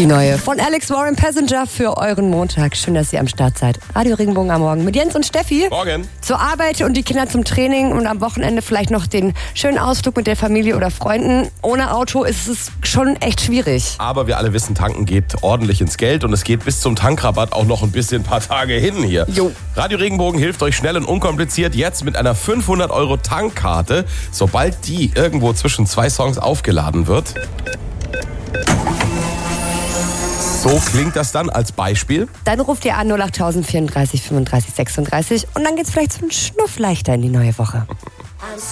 Die neue von Alex Warren, Passenger, für euren Montag. Schön, dass ihr am Start seid. Radio Regenbogen am Morgen mit Jens und Steffi. Morgen. Zur Arbeit und die Kinder zum Training und am Wochenende vielleicht noch den schönen Ausflug mit der Familie oder Freunden. Ohne Auto ist es schon echt schwierig. Aber wir alle wissen, tanken geht ordentlich ins Geld und es geht bis zum Tankrabatt auch noch ein paar Tage hin hier. Jo. Radio Regenbogen hilft euch schnell und unkompliziert jetzt mit einer 500 € Tankkarte, sobald die irgendwo zwischen 2 Songs aufgeladen wird. So klingt das dann als Beispiel. Dann ruft ihr an 08000 34 35 36 und dann geht's vielleicht so einen Schnuff leichter in die neue Woche.